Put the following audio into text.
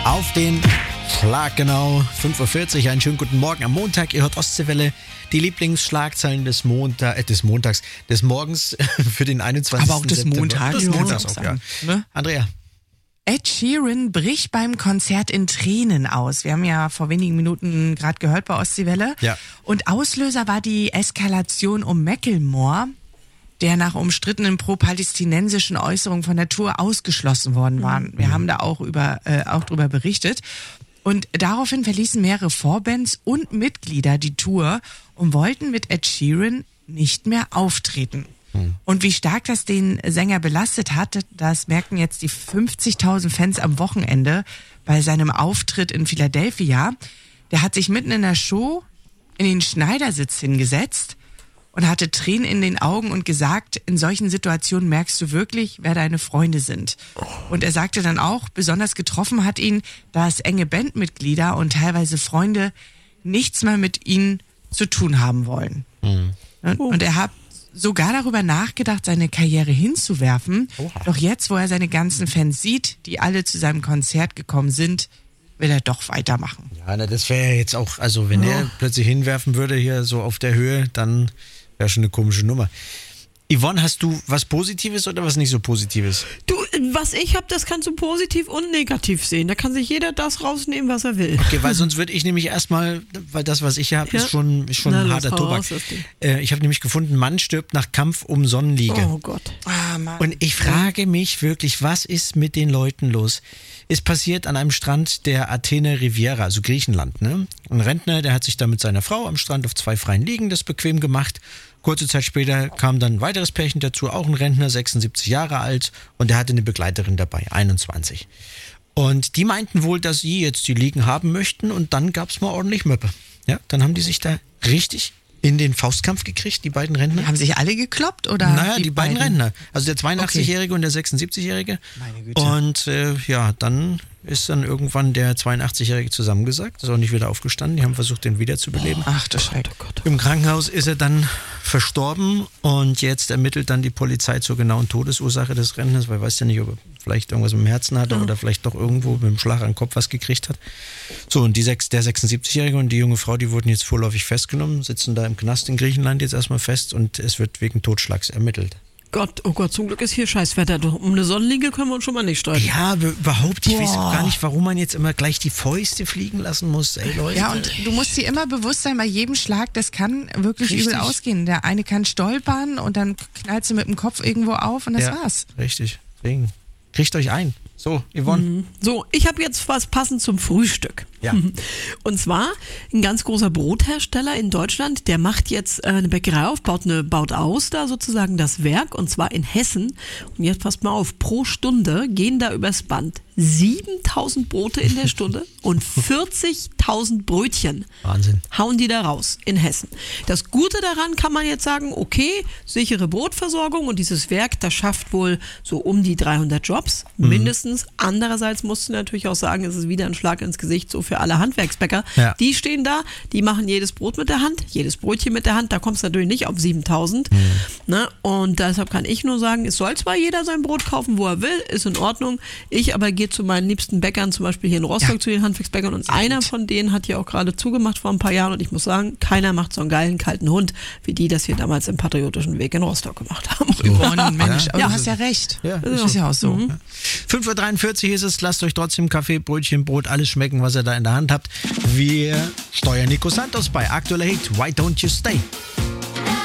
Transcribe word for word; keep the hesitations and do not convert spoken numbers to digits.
Auf den Schlag genau, fünf Uhr vierzig, einen schönen guten Morgen am Montag. Ihr hört Ostseewelle, die Lieblingsschlagzeilen des, Montag, äh, des Montags, des Morgens für den einundzwanzigsten Aber auch des September. Montags. Des Montags auch auch, ja. Ne? Andrea. Ed Sheeran bricht beim Konzert in Tränen aus. Wir haben ja vor wenigen Minuten gerade gehört bei Ostseewelle. Ja. Und Auslöser war die Eskalation um Macklemore, der nach umstrittenen pro-palästinensischen Äußerungen von der Tour ausgeschlossen worden war. Wir haben da auch über äh, auch drüber berichtet. Und daraufhin verließen mehrere Vorbands und Mitglieder die Tour und wollten mit Ed Sheeran nicht mehr auftreten. Hm. Und wie stark das den Sänger belastet hat, das merkten jetzt die fünfzigtausend Fans am Wochenende bei seinem Auftritt in Philadelphia. Der hat sich mitten in der Show in den Schneidersitz hingesetzt und hatte Tränen in den Augen und gesagt, in solchen Situationen merkst du wirklich, wer deine Freunde sind. Und er sagte dann auch, besonders getroffen hat ihn, dass enge Bandmitglieder und teilweise Freunde nichts mehr mit ihm zu tun haben wollen. Mhm. Und, und er hat sogar darüber nachgedacht, seine Karriere hinzuwerfen. Oha. Doch jetzt, wo er seine ganzen Fans sieht, die alle zu seinem Konzert gekommen sind, will er doch weitermachen. Ja, na, das wäre jetzt auch, also wenn oh. er plötzlich hinwerfen würde hier so auf der Höhe, dann wäre schon eine komische Nummer. Yvonne, hast du was Positives oder was nicht so Positives? Du, was ich habe, das kannst du positiv und negativ sehen. Da kann sich jeder das rausnehmen, was er will. Okay, weil sonst würde ich nämlich erstmal, weil das, was ich hier habe, ja. ist schon, ist schon Na, ein harter Tobak. Äh, ich habe nämlich gefunden, Mann stirbt nach Kampf um Sonnenliege. Oh Gott. Ah, Mann. Und ich frage mich wirklich, was ist mit den Leuten los? Es passiert an einem Strand der Athene Riviera, also Griechenland. Ne? Ein Rentner, der hat sich da mit seiner Frau am Strand auf zwei freien Liegen das bequem gemacht. Kurze Zeit später kam dann ein weiteres Pärchen dazu, auch ein Rentner, sechsundsiebzig Jahre alt, und der hatte eine Begleiterin dabei, einundzwanzig. Und die meinten wohl, dass sie jetzt die Liegen haben möchten, und dann gab es mal ordentlich Möppe. Ja, dann haben die sich da richtig in den Faustkampf gekriegt, die beiden Rentner. Haben sich alle gekloppt, oder? Naja, die, die beiden, beiden Rentner. Also der zweiundachtzig-Jährige okay. und der sechsundsiebzig-Jährige. Meine Güte. Und äh, ja, dann ist dann irgendwann der zweiundachtzig-Jährige zusammengesackt, ist auch nicht wieder aufgestanden. Die haben versucht, den wiederzubeleben. Oh, ach du Schreck. Oh Gott. Im Krankenhaus ist er dann verstorben, und jetzt ermittelt dann die Polizei zur genauen Todesursache des Rentners, weil weiß ja nicht, ob er vielleicht irgendwas mit dem Herzen hatte, ja, oder vielleicht doch irgendwo mit dem Schlag an den Kopf was gekriegt hat. So, und die sechs, der sechsundsiebzig-Jährige und die junge Frau, die wurden jetzt vorläufig festgenommen, sitzen da im Knast in Griechenland jetzt erstmal fest, und es wird wegen Totschlags ermittelt. Gott, oh Gott, zum Glück ist hier Scheißwetter. Um eine Sonnenliege können wir uns schon mal nicht streiten. Ja, aber überhaupt, ich Boah. weiß auch gar nicht, warum man jetzt immer gleich die Fäuste fliegen lassen muss. Ey, Leute. Ja, und du musst dir immer bewusst sein, bei jedem Schlag, das kann wirklich Richtig. übel ausgehen. Der eine kann stolpern und dann knallst du mit dem Kopf irgendwo auf und das ja, war's. Richtig, deswegen kriegt euch ein. So, Yvonne. Mhm. So, ich habe jetzt was passend zum Frühstück. Ja. Und zwar ein ganz großer Brothersteller in Deutschland, der macht jetzt eine Bäckerei auf, baut, eine, baut aus da sozusagen das Werk, und zwar in Hessen. Und jetzt passt mal auf, pro Stunde gehen da übers Band siebentausend Brote in der Stunde und vierzigtausend Brötchen. Wahnsinn. Hauen die da raus in Hessen. Das Gute daran kann man jetzt sagen, okay, sichere Brotversorgung, und dieses Werk, das schafft wohl so um die dreihundert Jobs, mhm. mindestens. Andererseits musst du natürlich auch sagen, es ist wieder ein Schlag ins Gesicht so für alle Handwerksbäcker. Ja. Die stehen da, die machen jedes Brot mit der Hand, jedes Brötchen mit der Hand, da kommst du natürlich nicht auf siebentausend. Mhm. Ne? Und deshalb kann ich nur sagen, es soll zwar jeder sein Brot kaufen, wo er will, ist in Ordnung. Ich aber gehe zu meinen liebsten Bäckern, zum Beispiel hier in Rostock, ja. zu den Handwerksbäckern, und Sehr einer gut. von denen hat ja auch gerade zugemacht vor ein paar Jahren, und ich muss sagen, keiner macht so einen geilen kalten Hund, wie die das hier damals im patriotischen Weg in Rostock gemacht haben. So. Oh, Mensch, ja. aber ja. du hast ja recht. Ja, das ist ja auch so. Mhm. fünf Uhr dreiundvierzig ist es, lasst euch trotzdem Kaffee, Brötchen, Brot, alles schmecken, was ihr da in der Hand habt. Wir steuern Nico Santos bei aktueller Hit, Why Don't You Stay?